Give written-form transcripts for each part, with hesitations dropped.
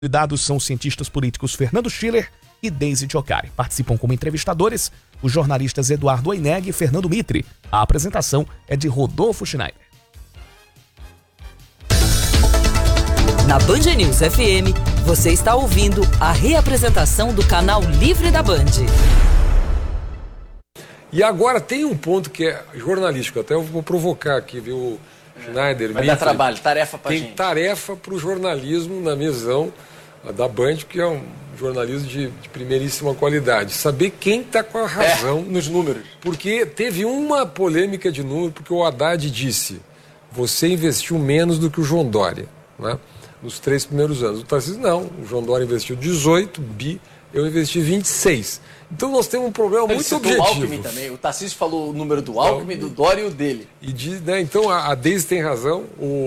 Convidados são os cientistas políticos Fernando Schiller e Deise Giocari. Participam como entrevistadores os jornalistas Eduardo Oineg e Fernando Mitre. A apresentação é de Rodolfo Schneider. Na Band News FM, você está ouvindo a reapresentação do canal Livre da Band. E agora tem um ponto que é jornalístico, até eu vou provocar aqui, viu, Schneider? Vai dar trabalho, tarefa pra gente. Tem tarefa para o jornalismo, na visão da Band, que é um jornalismo de primeiríssima qualidade. Saber quem está com a razão nos números. Porque teve uma polêmica de número, porque o Haddad disse: você investiu menos do que o João Dória, né, nos 3 primeiros anos. O Tarcísio não, o João Dória investiu 18 bi, eu investi 26. Então nós temos um problema muito objetivo. O Alckmin também. O Tarcísio falou o número do Alckmin, do Dória e o dele. Então a Deise tem razão.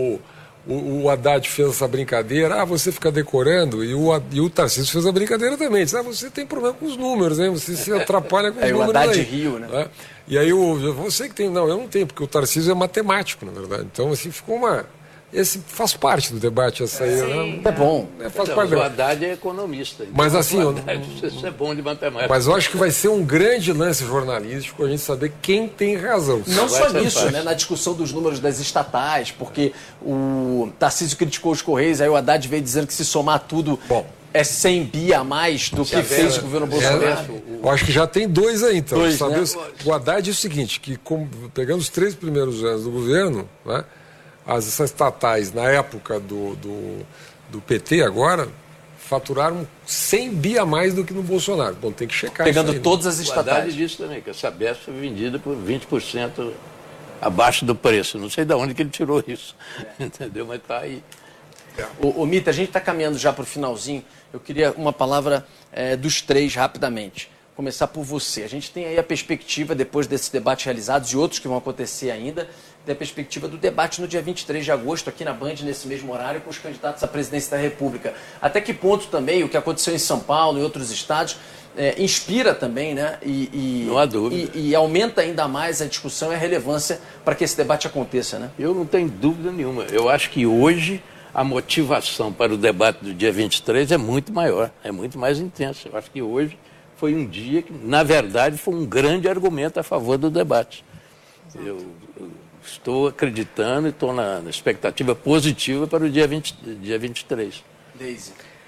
O Haddad fez essa brincadeira. Você fica decorando. E o Tarcísio fez a brincadeira também. Diz, você tem problema com os números, hein? Você se atrapalha com os números. O Haddad aí. riu, né? E aí você que tem. Não, eu não tenho, porque o Tarcísio é matemático, na verdade. Então assim ficou uma. Esse faz parte do debate, essa aí, né? É bom. Faz parte o Haddad é economista. Mas assim, isso é bom de matemática. Mas eu acho que vai ser um grande lance jornalístico a gente saber quem tem razão. Não só nisso, né? Na discussão dos números das estatais, porque o Tarcísio criticou os Correios, aí o Haddad veio dizendo que se somar tudo é 100 bi a mais do que fez o governo Bolsonaro. Eu acho que já tem 2 aí, então. Dois, né? O Haddad é o seguinte, que pegando os 3 primeiros anos do governo, né? Essas estatais, na época do PT agora, faturaram 100 bi a mais do que no Bolsonaro. Bom, tem que checar pegando isso aí, todas as estatais. O Haddad disse também que a Sabesp foi vendida por 20% abaixo do preço. Não sei de onde que ele tirou isso. Entendeu? Mas tá aí. Ô Mita, a gente está caminhando já para o finalzinho. Eu queria uma palavra dos 3 rapidamente. Começar por você. A gente tem aí a perspectiva, depois desses debates realizados e outros que vão acontecer ainda, da perspectiva do debate no dia 23 de agosto, aqui na Band, nesse mesmo horário, com os candidatos à presidência da República. Até que ponto também o que aconteceu em São Paulo e outros estados inspira também, né? Não há dúvida. E aumenta ainda mais a discussão e a relevância para que esse debate aconteça, né? Eu não tenho dúvida nenhuma. Eu acho que hoje a motivação para o debate do dia 23 é muito maior, é muito mais intensa. Eu acho que hoje foi um dia que, na verdade, foi um grande argumento a favor do debate. Eu estou acreditando e estou na expectativa positiva para o dia 23. Deise.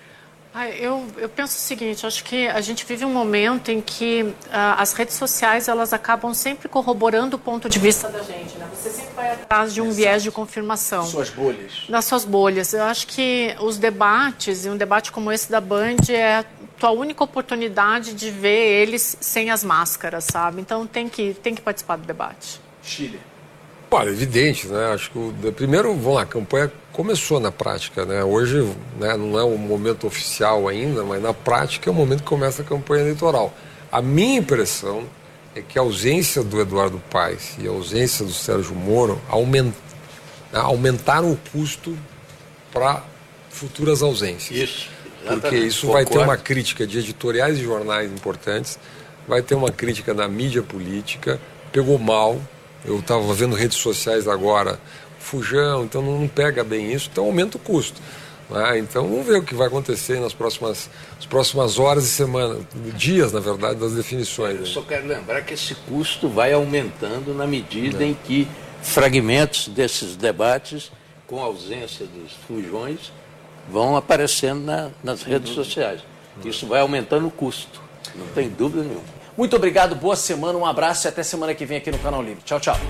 Eu penso o seguinte, acho que a gente vive um momento em que as redes sociais elas acabam sempre corroborando o ponto de vista da gente, né? Você sempre vai atrás de um viés de confirmação. Suas bolhas. Nas suas bolhas. Eu acho que os debates, e um debate como esse da Band, é a tua única oportunidade de ver eles sem as máscaras, sabe? Então tem que participar do debate. Chile. Olha, evidente, né? Acho que primeiro, vamos lá, a campanha começou na prática, né? Hoje, né, não é um momento oficial ainda, mas na prática é o momento que começa a campanha eleitoral. A minha impressão é que a ausência do Eduardo Paes e a ausência do Sérgio Moro aumentaram o custo para futuras ausências. Isso. Porque isso vai ter uma crítica de editoriais de jornais importantes, vai ter uma crítica da mídia política, pegou mal. Eu estava vendo redes sociais agora, fujão, então não pega bem isso, então aumenta o custo. Né? Então vamos ver o que vai acontecer nas próximas horas e semanas, dias, na verdade, das definições. Eu só quero lembrar que esse custo vai aumentando na medida em que fragmentos desses debates, com ausência dos fujões, vão aparecendo nas redes sociais. Isso vai aumentando o custo, não tem dúvida nenhuma. Muito obrigado, boa semana, um abraço e até semana que vem aqui no Canal Livre. Tchau, tchau.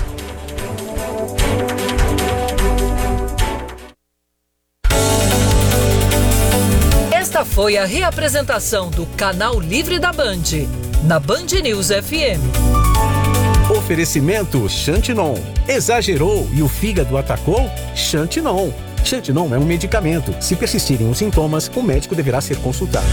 Esta foi a reapresentação do Canal Livre da Band, na Band News FM. Oferecimento Xantinon. Exagerou e o fígado atacou? Xantinon. Xantinon é um medicamento. Se persistirem os sintomas, o médico deverá ser consultado.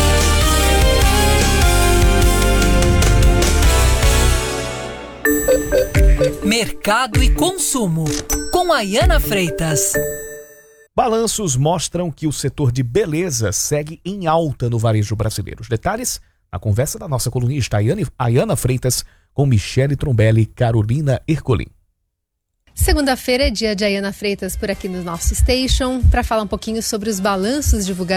Mercado e consumo, com Ayana Freitas. Balanços mostram que o setor de beleza segue em alta no varejo brasileiro. Os detalhes na conversa da nossa colunista Ayana Freitas com Michele Trombelli e Carolina Ercolim. Segunda-feira é dia de Ayana Freitas por aqui no nosso Station para falar um pouquinho sobre os balanços divulgados